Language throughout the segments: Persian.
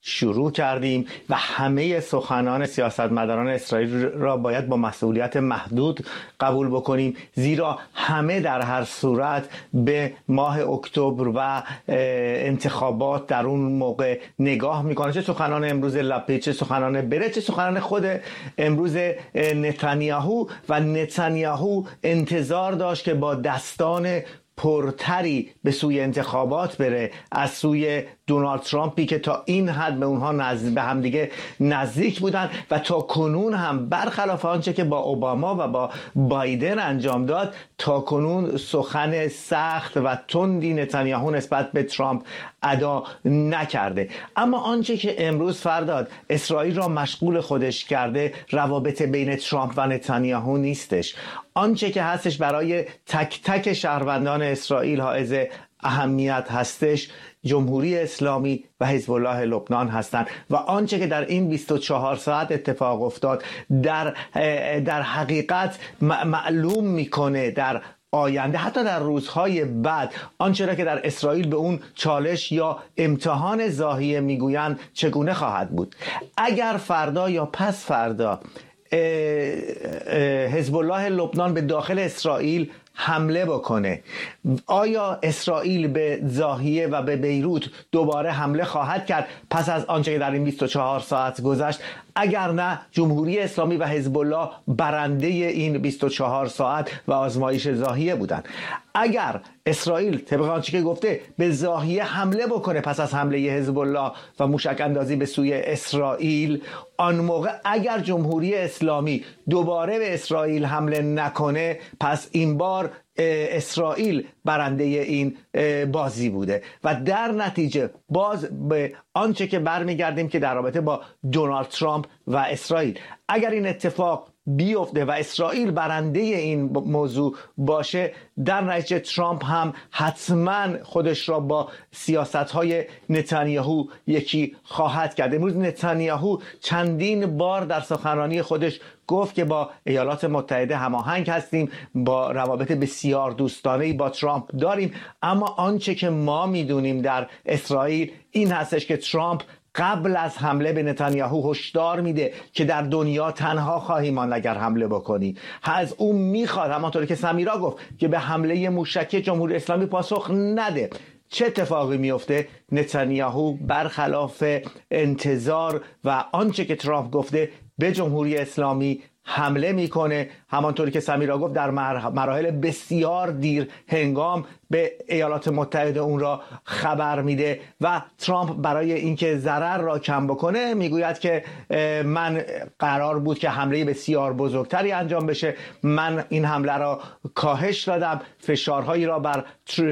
شروع کردیم و همه سخنان سیاستمداران اسرائیل را باید با مسئولیت محدود قبول بکنیم، زیرا همه در هر صورت به ماه اکتبر و انتخابات در اون موقع نگاه میکنن، چه سخنان امروز لپید، چه سخنان برنت، چه سخنان خود امروز نتانیاهو. و نتانیاهو انتظار داشت که با دستان پرتری به سوی انتخابات بره از سوی دونالد ترامپی که تا این حد به اونها به همدیگه نزدیک بودن و تا کنون هم برخلاف آنچه که با اوباما و با بایدن انجام داد، تا کنون سخن سخت و تندی نتانیاهو نسبت به ترامپ ادا نکرده. اما آنچه که امروز فرداد اسرائیل را مشغول خودش کرده روابط بین ترامپ و نتانیاهو نیستش. آنچه که هستش برای تک تک شهروندان اسرائیل حائز اهمیت هستش جمهوری اسلامی و حزب الله لبنان هستند و آنچه که در این 24 ساعت اتفاق افتاد در حقیقت معلوم میکنه در آینده، حتی در روزهای بعد، آنچه را که در اسرائیل به اون چالش یا امتحان ضاحیه میگویند چگونه خواهد بود. اگر فردا یا پس فردا حزب الله لبنان به داخل اسرائیل حمله بکنه، آیا اسرائیل به ضاحیه و به بیروت دوباره حمله خواهد کرد پس از آنچه که در این 24 ساعت گذشت؟ اگر نه، جمهوری اسلامی و حزب الله برنده این 24 ساعت و آزمایش ضاحیه بودند. اگر اسرائیل طبق آنچه که گفته به ضاحیه حمله بکنه پس از حمله حزب الله و موشک اندازی به سوی اسرائیل، آن موقع اگر جمهوری اسلامی دوباره به اسرائیل حمله نکنه، پس این بار اسرائیل برنده این بازی بوده و در نتیجه باز به آنچه که برمیگردیم که در رابطه با دونالد ترامپ و اسرائیل، اگر این اتفاق بیفته و اسرائیل برنده این موضوع باشه، در نتیجه ترامپ هم حتما خودش را با سیاست‌های نتانیاهو یکی خواهد کرد. امروز نتانیاهو چندین بار در سخنرانی خودش گفت که با ایالات متحده هماهنگ هستیم، با روابط بسیار دوستانه‌ای با ترامپ داریم، اما آنچه که ما میدونیم در اسرائیل این هستش که ترامپ قبل از حمله به نتانیاهو هشدار میده که در دنیا تنها خواهی ماند اگر حمله بکنی. از اون میخواد، همانطور که سمیرا گفت، که به حمله موشکی جمهوری اسلامی پاسخ نده. چه اتفاقی میفته؟ نتانیاهو برخلاف انتظار و آنچه که ترامپ گفته به جمهوری اسلامی حمله میکنه، همانطوری که سمیرا گفت در مراحل بسیار دیر هنگام به ایالات متحده اون را خبر میده و ترامپ برای اینکه ضرر را کم بکنه میگوید که من قرار بود که حمله بسیار بزرگتری انجام بشه، من این حمله را کاهش دادم، فشارهایی را بر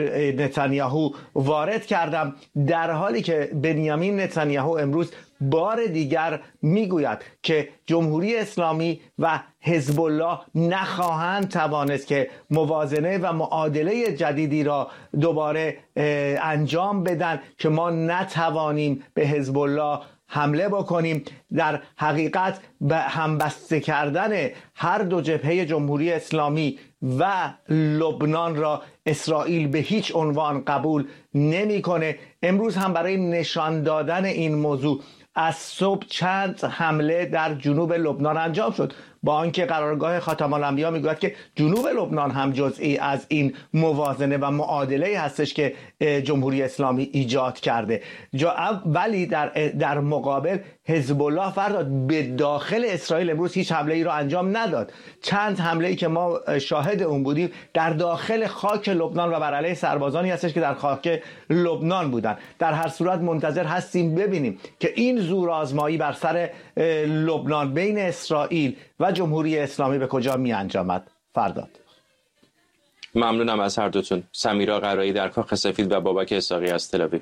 نتانیاهو وارد کردم، در حالی که بنیامین نتانیاهو امروز بار دیگر میگوید که جمهوری اسلامی و حزب الله نخواهند توانست که موازنه و معادله جدیدی را دوباره انجام بدن که ما نتوانیم به حزب الله حمله بکنیم. در حقیقت به همبسته کردن هر دو جبهه جمهوری اسلامی و لبنان را اسرائیل به هیچ عنوان قبول نمی‌کنه. امروز هم برای نشان دادن این موضوع از صبح چند حمله در جنوب لبنان انجام شد، با آنکه قرارگاه خاتم الانبیا میگوید که جنوب لبنان هم جزئی از این موازنه و معادله هستش که جمهوری اسلامی ایجاد کرده. ولی در مقابل حزب الله فرداد به داخل اسرائیل امروز هیچ حمله ای را انجام نداد. چند حمله ای که ما شاهد اون بودیم در داخل خاک لبنان و بر علیه سربازانی هستش که در خاک لبنان بودن. در هر صورت منتظر هستیم ببینیم که این زورآزمایی بر سر لبنان بین اسرائیل و جمهوری اسلامی به کجا می انجامد. فرداد. ممنونم از هر دوتون. سمیرا قرایی در کاخ سفید و بابک اسحاقی از تل‌آویو.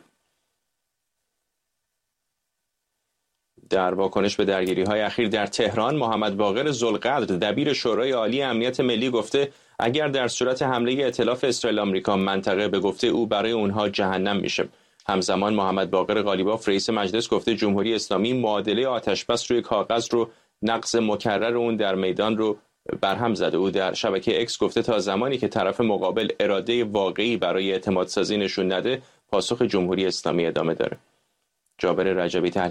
در واکنش به درگیری‌های اخیر در تهران، محمد باقر ذوالقدر دبیر شورای عالی امنیت ملی گفته اگر در صورت حمله ائتلاف اسرائیل آمریکا منطقه به گفته او برای اونها جهنم میشه. همزمان محمد باقر قالیباف رئیس مجلس گفته جمهوری اسلامی معادله آتش‌بس روی کاغذ رو نقض مکرر اون در میدان رو برهم زده. او در شبکه اکس گفته تا زمانی که طرف مقابل اراده واقعی برای اعتماد سازی نشون نده، پاسخ جمهوری اسلامی ادامه داره. جابر رجبی